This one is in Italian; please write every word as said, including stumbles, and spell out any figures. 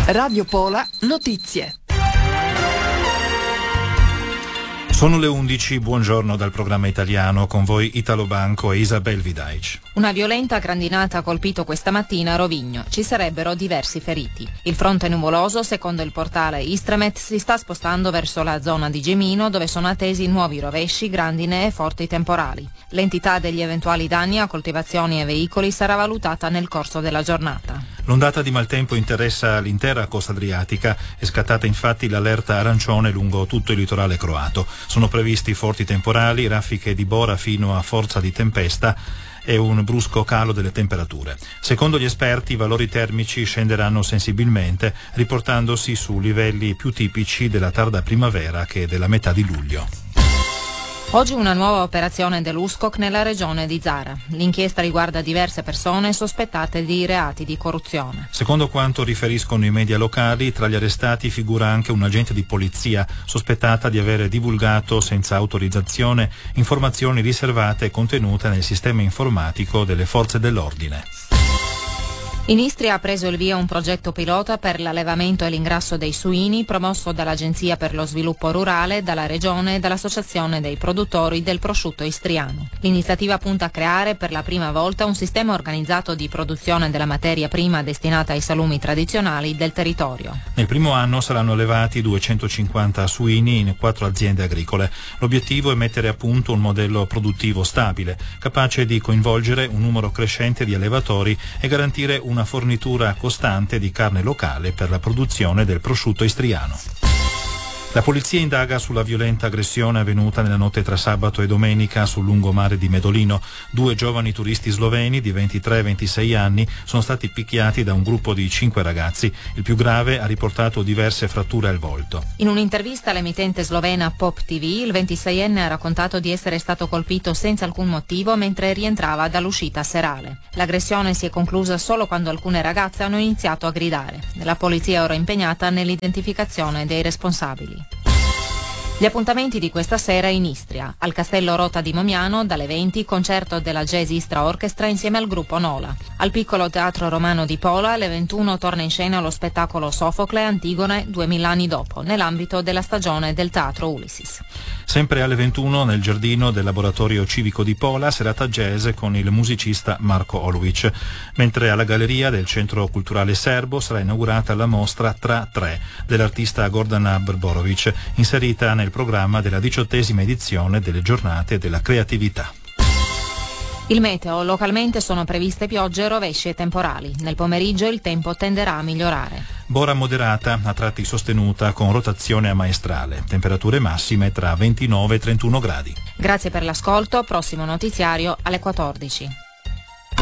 Radio Pola Notizie. Sono le undici, buongiorno dal programma italiano, con voi Italo Banco e Isabel Vidaic. Una violenta grandinata ha colpito questa mattina a Rovigno. Ci sarebbero diversi feriti. Il fronte nuvoloso, secondo il portale Istremet, si sta spostando verso la zona di Gemino, dove sono attesi nuovi rovesci, grandine e forti temporali. L'entità degli eventuali danni a coltivazioni e veicoli sarà valutata nel corso della giornata. L'ondata di maltempo interessa l'intera costa adriatica, è scattata infatti l'allerta arancione lungo tutto il litorale croato. Sono previsti forti temporali, raffiche di bora fino a forza di tempesta e un brusco calo delle temperature. Secondo gli esperti i valori termici scenderanno sensibilmente, riportandosi su livelli più tipici della tarda primavera che della metà di luglio. Oggi una nuova operazione dell'U S C O C nella regione di Zara. L'inchiesta riguarda diverse persone sospettate di reati di corruzione. Secondo quanto riferiscono i media locali, tra gli arrestati figura anche un agente di polizia sospettata di avere divulgato senza autorizzazione informazioni riservate contenute nel sistema informatico delle forze dell'ordine. In Istria ha preso il via un progetto pilota per l'allevamento e l'ingrasso dei suini promosso dall'Agenzia per lo Sviluppo Rurale, dalla Regione e dall'Associazione dei Produttori del Prosciutto Istriano. L'iniziativa punta a creare per la prima volta un sistema organizzato di produzione della materia prima destinata ai salumi tradizionali del territorio. Nel primo anno saranno allevati duecentocinquanta suini in quattro aziende agricole. L'obiettivo è mettere a punto un modello produttivo stabile, capace di coinvolgere un numero crescente di allevatori e garantire un una fornitura costante di carne locale per la produzione del prosciutto istriano. La polizia indaga sulla violenta aggressione avvenuta nella notte tra sabato e domenica sul lungomare di Medolino. Due giovani turisti sloveni di ventitré e ventisei anni sono stati picchiati da un gruppo di cinque ragazzi. Il più grave ha riportato diverse fratture al volto. In un'intervista all'emittente slovena Pop T V, il ventiseienne ha raccontato di essere stato colpito senza alcun motivo mentre rientrava dall'uscita serale. L'aggressione si è conclusa solo quando alcune ragazze hanno iniziato a gridare. La polizia è ora impegnata nell'identificazione dei responsabili. Gli appuntamenti di questa sera in Istria. Al Castello Rota di Momiano, dalle venti, concerto della Jazz Istra Orchestra insieme al gruppo Nola. Al Piccolo Teatro Romano di Pola, alle ventuno, torna in scena lo spettacolo Sofocle Antigone duemila anni dopo, nell'ambito della stagione del Teatro Ulysses. Sempre alle ventuno, nel giardino del Laboratorio Civico di Pola, serata jazz con il musicista Marko Olovic. Mentre alla Galleria del Centro Culturale Serbo sarà inaugurata la mostra Tra Tre dell'artista Gordana Brborovic, inserita nel programma della diciottesima edizione delle Giornate della Creatività. Il meteo: localmente sono previste piogge, rovesci e temporali. Nel pomeriggio il tempo tenderà a migliorare. Bora moderata, a tratti sostenuta con rotazione a maestrale. Temperature massime tra ventinove e trentuno gradi. Grazie per l'ascolto, prossimo notiziario alle quattordici.